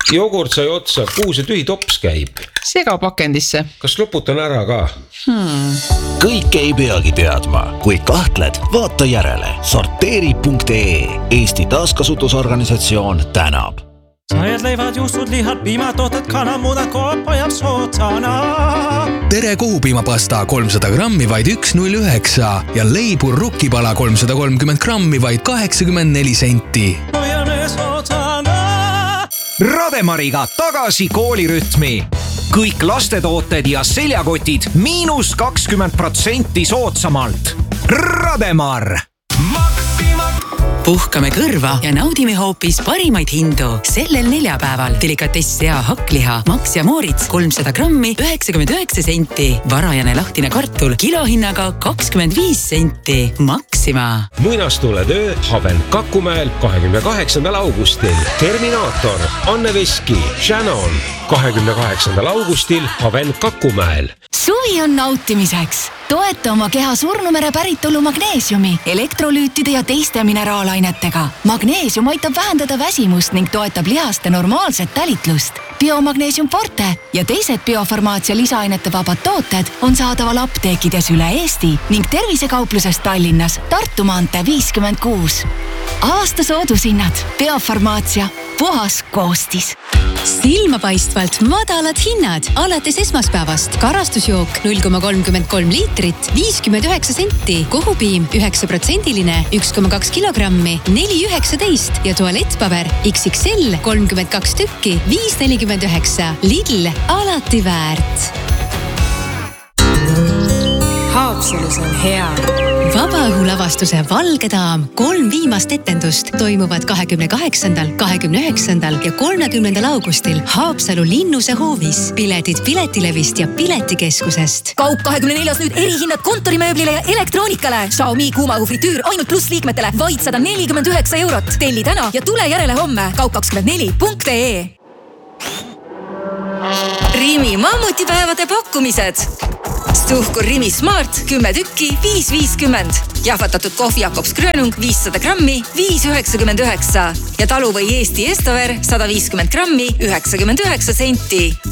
Jogurt sai otsa, kuhu see tühi tops käib? Sega pakendisse. Kas loputan ära ka? Kõike ei peagi teadma. Kui kahtled, vaata järele. Sorteeri.ee Eesti taaskasutusorganisatsioon tänab. Sajad leivad, juustud, lihad, piimatooted, kanamudad, koopajab sootsana. Tere kohupiimapasta 300 grammi vaid 1,09 ja leibur rukkipala 330 grammi vaid 84 senti. Rademariga tagasi koolirütmi. Kõik lastetooted ja seljakotid -20% soodsamalt. Rademar! Puhkame kõrva ja naudime hoopis parimaid hindu. Sellel neljapäeval delikatess sea hakkliha Max ja Moritz 300 grammi 99 senti. Varajane lahtine kartul kilohinnaga 25 senti. Maxima. Muinastuletöö Haven Kakumäel 28. augustil. Terminaator, Anne Veski, Shannon 28. augustil Haven Kakumäel. Suvi on nautimiseks. Toeta oma keha surnumere päritolu magneesiumi, elektrolüütide ja teiste mineraalainetega. Magneesium aitab vähendada väsimust ning toetab lihaste normaalset tälitlust. Biomagneesium Forte ja teised biofarmaatsia lisaainete vabad tooted on saadaval apteekides üle Eesti ning tervisekaupluses Tallinnas, Tartu maantee 56. Aasta soodushinnad. Biofarmaatsia. Puhas koostis. Silmapaistvalt madalad hinnad. Alates esmaspäevast karastusjook 0,33 liitrit, 59 senti. Kohupiim 9%-line, 1,2 kilogrammi, 4,19 ja tualettpaber XXL 32 tükki, 5,49. Lidl, alati väärt. Haapsalus on hea. Vabaõhulavastuse Valge daam 3 viimast etendust toimuvad 28., 29. ja 30. augustil Haapsalu Linnuse hoovis. Piletid Piletilevist ja Piletikeskusest. Kaup 24 nüüd erihinnad kontorimööblile ja elektroonikale. Xiaomi kuumaõhufritüür ainult pluss liikmetele vaid 149 €. Telli täna ja tule järele homme. Kaup24.ee. Rimi mammutipäevade pakkumised. Stuhkur Rimi Smart 10 tükki 5,50. Jahvatatud kohvi Jakobs Grönung 500 grammi 5,99. Ja taluvõi Eesti Estover 150 grammi 99 senti.